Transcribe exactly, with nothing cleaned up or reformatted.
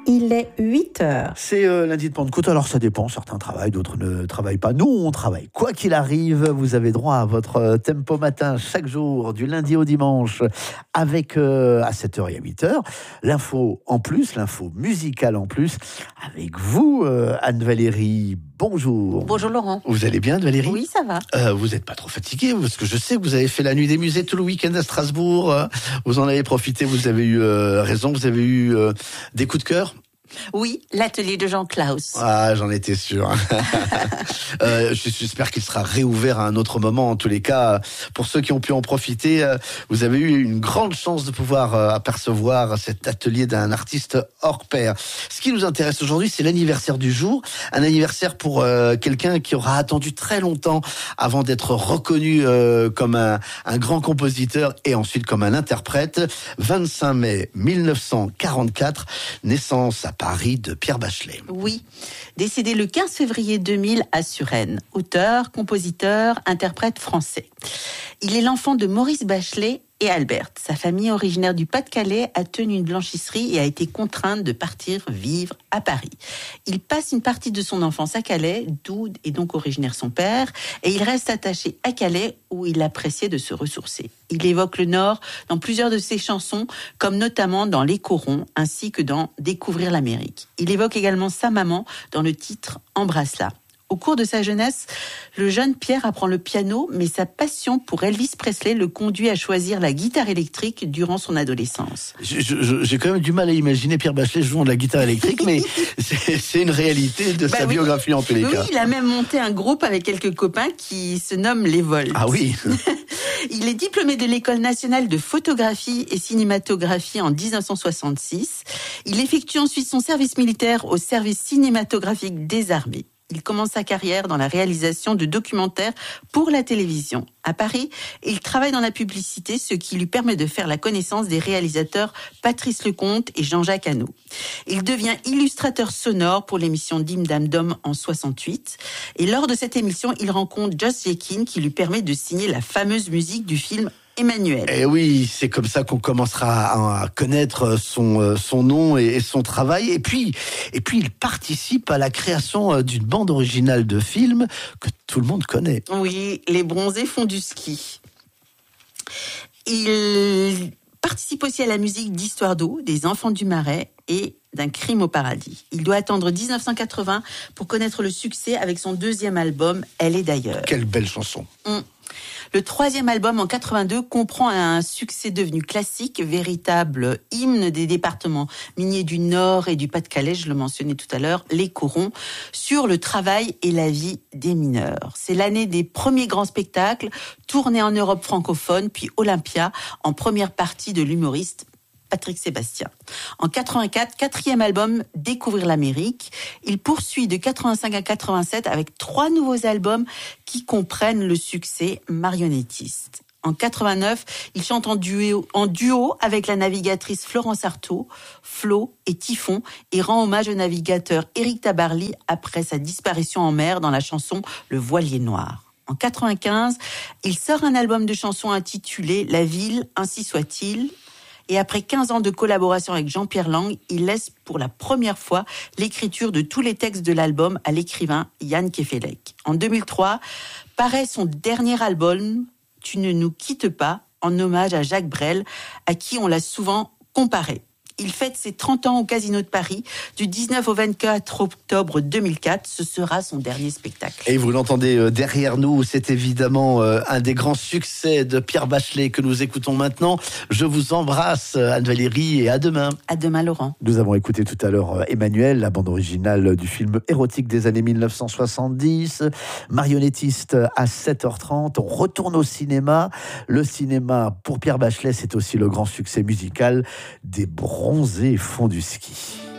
Il est huit heures. C'est euh, lundi de Pentecôte, alors ça dépend, certains travaillent, d'autres ne travaillent pas. Nous, on travaille. Quoi qu'il arrive, vous avez droit à votre euh, tempo matin chaque jour, du lundi au dimanche, avec euh, à sept heures et à huit heures, l'info en plus, l'info musicale en plus, avec vous, euh, Anne-Valérie. Bonjour. Bonjour Laurent. Vous allez bien, Anne-Valérie ? Oui, ça va. Euh, vous n'êtes pas trop fatiguée, parce que je sais que vous avez fait la nuit des musées tout le week-end à Strasbourg. Euh, vous en avez profité, vous avez eu euh, raison, vous avez eu euh, des coups de cœur ? Oui, l'atelier de Jean Klaus. Ah, j'en étais sûr. euh, j'espère qu'il sera réouvert à un autre moment. En tous les cas, pour ceux qui ont pu en profiter, vous avez eu une grande chance de pouvoir apercevoir cet atelier d'un artiste hors pair. Ce qui nous intéresse aujourd'hui, c'est l'anniversaire du jour. Un anniversaire pour euh, quelqu'un qui aura attendu très longtemps avant d'être reconnu euh, comme un, un grand compositeur et ensuite comme un interprète. vingt-cinq mai mille neuf cent quarante-quatre, naissance à Paris de Pierre Bachelet. Oui, décédé le quinze février deux mille à Suresnes. Auteur, compositeur, interprète français. Il est l'enfant de Maurice Bachelet et Alberte. Sa famille, originaire du Pas-de-Calais, a tenu une blanchisserie et a été contrainte de partir vivre à Paris. Il passe une partie de son enfance à Calais, d'où est donc originaire son père, et il reste attaché à Calais où il appréciait de se ressourcer. Il évoque le Nord dans plusieurs de ses chansons, comme notamment dans Les Corons, ainsi que dans Découvrir l'Amérique. Il évoque également sa maman dans le titre Embrasse-la. Au cours de sa jeunesse, le jeune Pierre apprend le piano, mais sa passion pour Elvis Presley le conduit à choisir la guitare électrique durant son adolescence. Je, je, j'ai quand même du mal à imaginer Pierre Bachelet jouant de la guitare électrique, mais c'est, c'est une réalité de bah sa oui. biographie en tous les oui, cas. Oui, il a même monté un groupe avec quelques copains qui se nomme Les Volts. Ah oui. Il est diplômé de l'École nationale de photographie et cinématographie en dix-neuf cent soixante-six. Il effectue ensuite son service militaire au service cinématographique des armées. Il commence sa carrière dans la réalisation de documentaires pour la télévision. À Paris, il travaille dans la publicité, ce qui lui permet de faire la connaissance des réalisateurs Patrice Lecomte et Jean-Jacques Hano. Il devient illustrateur sonore pour l'émission Dim Dam Dom en soixante-huit. Et lors de cette émission, il rencontre Joss Jekin qui lui permet de signer la fameuse musique du film Emmanuel. Et oui, c'est comme ça qu'on commencera à connaître son son nom et son travail. Et puis, et puis, il participe à la création d'une bande originale de film que tout le monde connaît. Oui, Les Bronzés font du ski. Il participe aussi à la musique d'Histoire d'eau, des Enfants du Marais et d'un Crime au paradis. Il doit attendre dix-neuf cent quatre-vingts pour connaître le succès avec son deuxième album, Elle est d'ailleurs. Quelle belle chanson. Mmh. Le troisième album, en quatre-vingt-deux, comprend un succès devenu classique, véritable hymne des départements miniers du Nord et du Pas-de-Calais, je le mentionnais tout à l'heure, Les Corons, sur le travail et la vie des mineurs. C'est l'année des premiers grands spectacles, tournés en Europe francophone, puis Olympia, en première partie de l'humoriste Patrick Sébastien. En quatre-vingt-quatre, quatrième album, Découvrir l'Amérique. Il poursuit de quatre-vingt-cinq à quatre-vingt-sept avec trois nouveaux albums qui comprennent le succès marionnettiste. En quatre-vingt-neuf, il chante en duo, en duo avec la navigatrice Florence Artaud, Flo et Typhon, et rend hommage au navigateur Éric Tabarly après sa disparition en mer dans la chanson Le Voilier Noir. En quatre-vingt-quinze, il sort un album de chansons intitulé La ville, ainsi soit-il. Et après quinze ans de collaboration avec Jean-Pierre Lang, il laisse pour la première fois l'écriture de tous les textes de l'album à l'écrivain Yann Kefelec. En deux mille trois, paraît son dernier album, Tu ne nous quittes pas, en hommage à Jacques Brel, à qui on l'a souvent comparé. Il fête ses trente ans au Casino de Paris du dix-neuf au vingt-quatre octobre deux mille quatre. Ce sera son dernier spectacle. Et vous l'entendez derrière nous, c'est évidemment un des grands succès de Pierre Bachelet que nous écoutons maintenant. Je vous embrasse, Anne-Valérie, et à demain. À demain, Laurent. Nous avons écouté tout à l'heure Emmanuel, la bande originale du film érotique des années mille neuf cent soixante-dix. Marionnettiste à sept heures trente. On retourne au cinéma. Le cinéma, pour Pierre Bachelet, c'est aussi le grand succès musical des Bronzés font du ski.